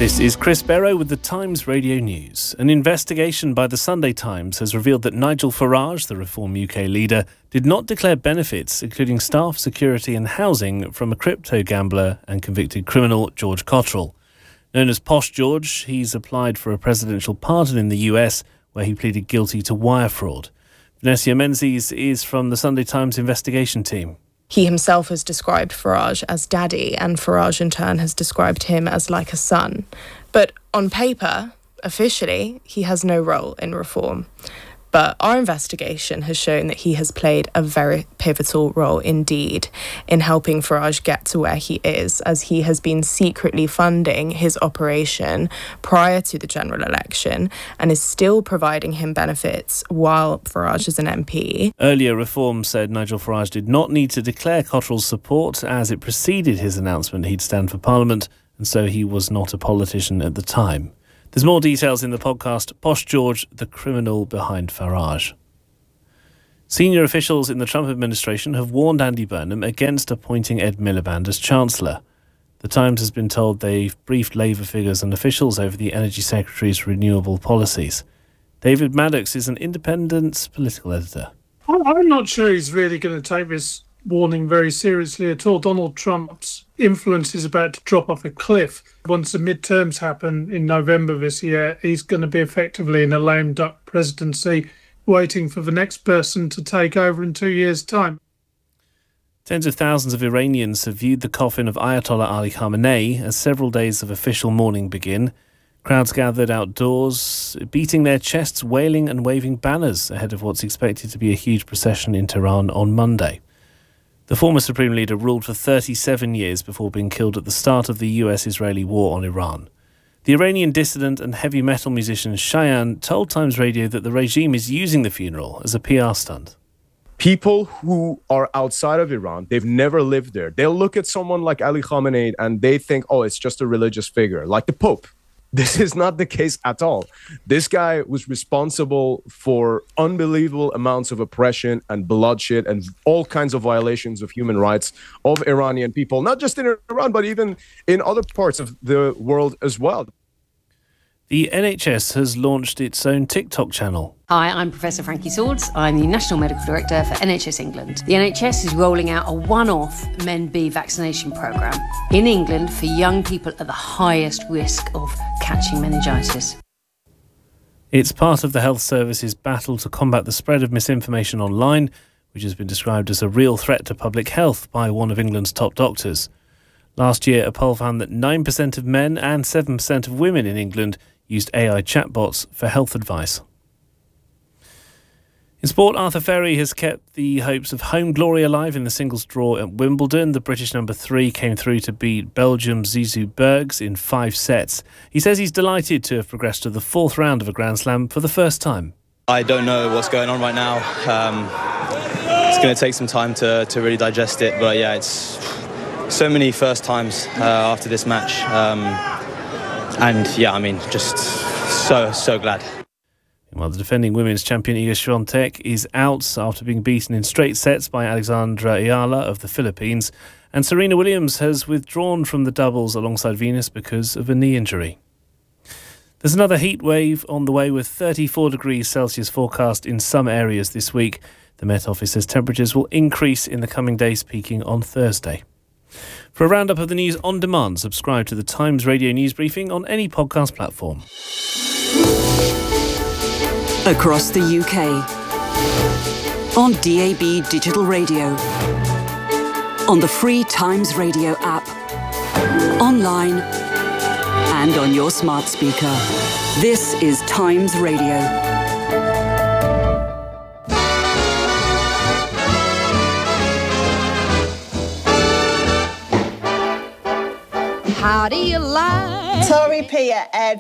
This is Chris Barrow with the Times Radio News. An investigation by the Sunday Times has revealed that Nigel Farage, the Reform UK leader, did not declare benefits, including staff, security and housing, from a crypto gambler and convicted criminal, George Cottrell. Known as Posh George, he's applied for a presidential pardon in the US, where he pleaded guilty to wire fraud. Vanessa Menzies is from the Sunday Times investigation team. He himself has described Farage as daddy, and Farage in turn has described him as like a son. But on paper, officially, he has no role in reform. But our investigation has shown that he has played a very pivotal role indeed in helping Farage get to where he is, as he has been secretly funding his operation prior to the general election and is still providing him benefits while Farage is an MP. Earlier, Reform said Nigel Farage did not need to declare Cottrell's support as it preceded his announcement he'd stand for Parliament, and so he was not a politician at the time. There's more details in the podcast, Posh George, the criminal behind Farage. Senior officials in the Trump administration have warned Andy Burnham against appointing Ed Miliband as Chancellor. The Times has been told they've briefed Labour figures and officials over the Energy Secretary's renewable policies. David Maddox is an independent political editor. I'm not sure he's really going to take this warning very seriously at all. Donald Trump's influence is about to drop off a cliff. Once the midterms happen in November this year, he's going to be effectively in a lame duck presidency, waiting for the next person to take over in 2 years' time. Tens of thousands of Iranians have viewed the coffin of Ayatollah Ali Khamenei as several days of official mourning begin. Crowds gathered outdoors, beating their chests, wailing and waving banners ahead of what's expected to be a huge procession in Tehran on Monday. The former Supreme Leader ruled for 37 years before being killed at the start of the US-Israeli war on Iran. The Iranian dissident and heavy metal musician Cheyenne told Times Radio that the regime is using the funeral as a PR stunt. People who are outside of Iran, they've never lived there. They'll look at someone like Ali Khamenei and they think, oh, it's just a religious figure, like the Pope. This is not the case at all. This guy was responsible for unbelievable amounts of oppression and bloodshed and all kinds of violations of human rights of Iranian people, not just in Iran, but even in other parts of the world as well. The NHS has launched its own TikTok channel. Hi, I'm Professor Frankie Swords. I'm the National Medical Director for NHS England. The NHS is rolling out a one-off Men B vaccination programme in England for young people at the highest risk of catching meningitis. It's part of the health service's battle to combat the spread of misinformation online, which has been described as a real threat to public health by one of England's top doctors. Last year, a poll found that 9% of men and 7% of women in England used AI chatbots for health advice. In sport, Arthur Ferry has kept the hopes of home glory alive in the singles draw at Wimbledon. The British number 3 came through to beat Belgium's Zizou Bergs in 5 sets. He says he's delighted to have progressed to the 4th round of a Grand Slam for the first time. I don't know what's going on right now. It's going to take some time to really digest it. But yeah, it's so many first times after this match. And yeah, I mean, just so glad. While the defending women's champion Iga Swiatek is out after being beaten in straight sets by Alexandra Ayala of the Philippines, and Serena Williams has withdrawn from the doubles alongside Venus because of a knee injury. There's another heat wave on the way with 34 degrees Celsius forecast in some areas this week. The Met Office says temperatures will increase in the coming days, peaking on Thursday. For a roundup of the news on demand, subscribe to the Times Radio News Briefing on any podcast platform. Across the UK, on DAB Digital Radio, on the free Times Radio app, online and on your smart speaker. This is Times Radio. How do you like? Tory Peter, Ed